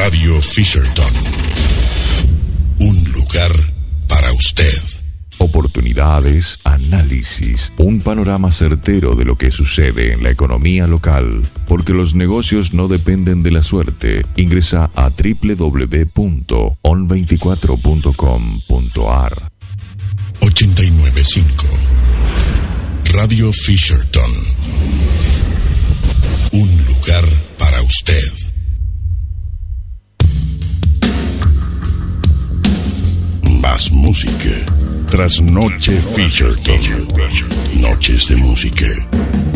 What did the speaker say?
Radio Fisherton. Un lugar para usted. Oportunidades, análisis, un panorama certero de lo que sucede en la economía local, porque los negocios no dependen de la suerte. Ingresa a www.on24.com.ar. 89.5 Radio Fisherton. Un lugar para usted. Más música. Trasnoche Fisherton. Noches de música.